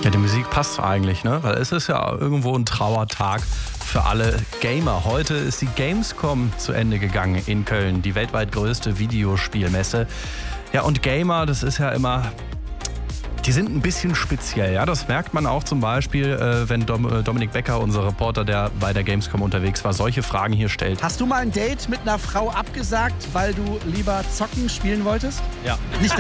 Ja, die Musik passt eigentlich, ne? Weil es ist ja irgendwo ein Trauertag für alle Gamer. Heute ist die Gamescom zu Ende gegangen in Köln, die weltweit größte Videospielmesse. Ja, und Gamer, das ist ja immer... Die sind ein bisschen speziell, ja. Das merkt man auch zum Beispiel, wenn Dominik Becker, unser Reporter, der bei der Gamescom unterwegs war, solche Fragen hier stellt. Hast du mal ein Date mit einer Frau abgesagt, weil du lieber zocken spielen wolltest? Ja. Nicht